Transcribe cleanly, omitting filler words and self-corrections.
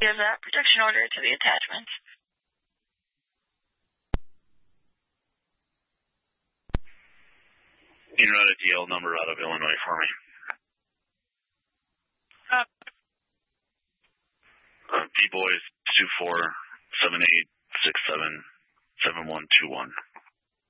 Give that protection order to the attachment. You know the DL number out of Illinois for me. D-Boys 2478677121.